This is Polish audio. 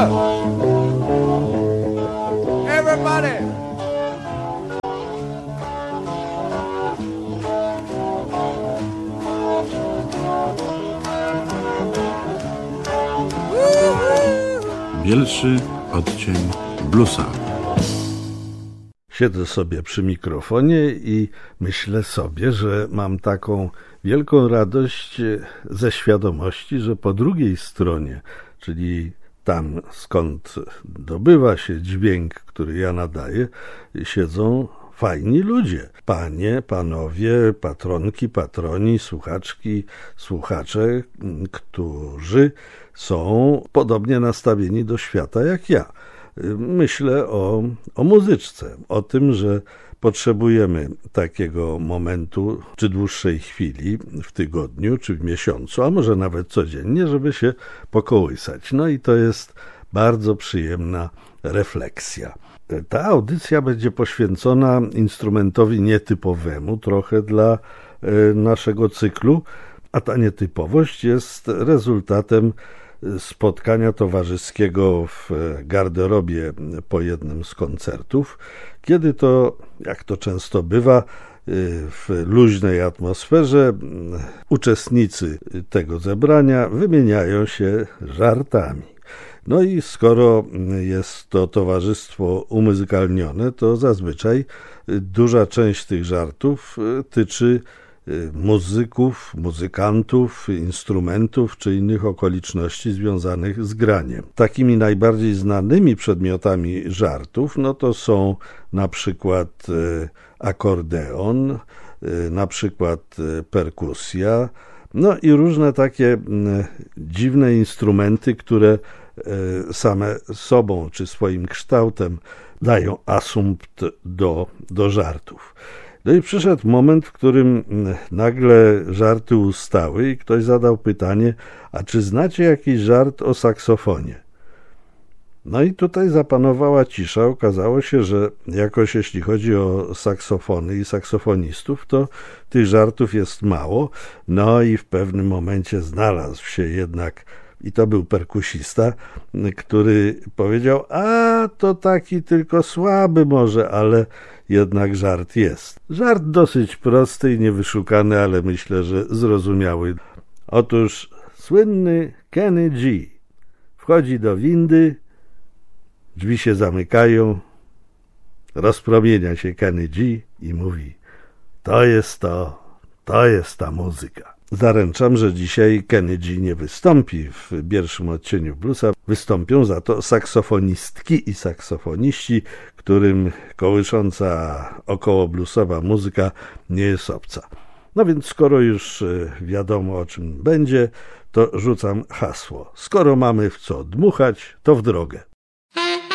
up! Everybody! Bielszy odcień bluesa. Siedzę sobie przy mikrofonie i myślę sobie, że mam taką wielką radość ze świadomości, że po drugiej stronie, czyli tam skąd dobywa się dźwięk, który ja nadaję, siedzą fajni ludzie. Panie, panowie, patronki, patroni, słuchaczki, słuchacze, którzy są podobnie nastawieni do świata jak ja. Myślę o muzyczce, o tym, że potrzebujemy takiego momentu, czy dłuższej chwili w tygodniu, czy w miesiącu, a może nawet codziennie, żeby się pokołysać. No i to jest bardzo przyjemna refleksja. Ta audycja będzie poświęcona instrumentowi nietypowemu, trochę dla naszego cyklu, a ta nietypowość jest rezultatem spotkania towarzyskiego w garderobie po jednym z koncertów, kiedy to, jak to często bywa, w luźnej atmosferze uczestnicy tego zebrania wymieniają się żartami. No i skoro jest to towarzystwo umuzykalnione, to zazwyczaj duża część tych żartów tyczy muzyków, muzykantów, instrumentów czy innych okoliczności związanych z graniem. Takimi najbardziej znanymi przedmiotami żartów to są na przykład akordeon, na przykład perkusja, i różne takie dziwne instrumenty, które same sobą czy swoim kształtem dają asumpt do żartów. No i przyszedł moment, w którym nagle żarty ustały i ktoś zadał pytanie, a czy znacie jakiś żart o saksofonie? No i tutaj zapanowała cisza. Okazało się, że jakoś jeśli chodzi o saksofony i saksofonistów, to tych żartów jest mało. No i w pewnym momencie znalazł się jednak, i to był perkusista, który powiedział, a to taki tylko słaby może, ale jednak żart jest. Żart dosyć prosty i niewyszukany, ale myślę, że zrozumiały. Otóż słynny Kenny G wchodzi do windy, drzwi się zamykają, rozpromienia się Kenny G i mówi, to jest ta muzyka. Zaręczam, że dzisiaj Kenny G nie wystąpi w pierwszym odcieniu bluesa. Wystąpią za to saksofonistki i saksofoniści, którym kołysząca około bluesowa muzyka nie jest obca. No więc skoro już wiadomo o czym będzie, to rzucam hasło. Skoro mamy w co dmuchać, to w drogę.